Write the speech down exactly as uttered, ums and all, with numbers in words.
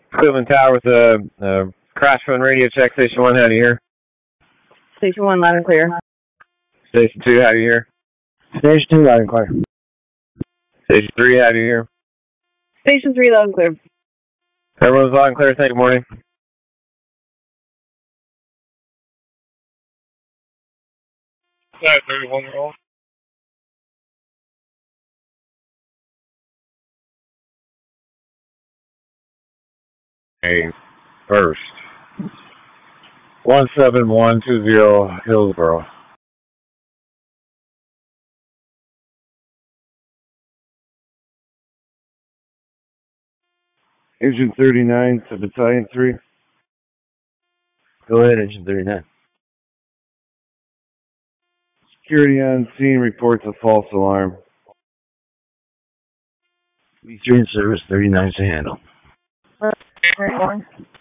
Cleveland Tower with a, a crash phone radio check. Station one, how do you hear? Station one, loud and clear. Station two, how do you hear? Station two, loud and clear. Station three, how do you hear? Station three, loud and clear. Everyone's loud and clear. Thank you. Morning. Five thirty-one roll. Hey, first. One seven one two zero Hillsboro. Engine thirty-nine to Battalion three. Go ahead, Engine thirty-nine. Security on scene reports a false alarm. B three in service, thirty-nine's to handle. Uh,